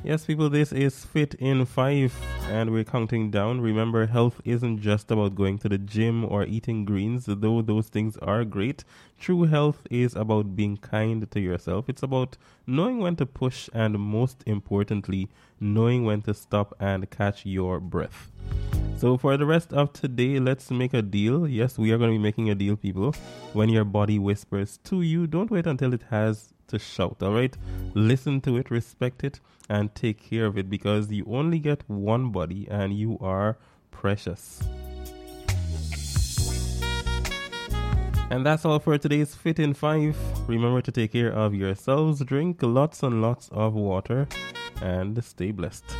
Yes, people, this is Fit in 5, and we're counting down. Remember, health isn't just about going to the gym or eating greens, though those things are great. True health is about being kind to yourself. It's about knowing when to push and, most importantly, knowing when to stop and catch your breath. So for the rest of today, let's make a deal. Yes, we are going to be making a deal, people. When your body whispers to you, don't wait until it has to shout, all right? Listen to it, respect it, and take care of it, because you only get one body and you are precious. And that's all for today's Fit in 5. Remember to take care of yourselves, drink lots and lots of water, and stay blessed.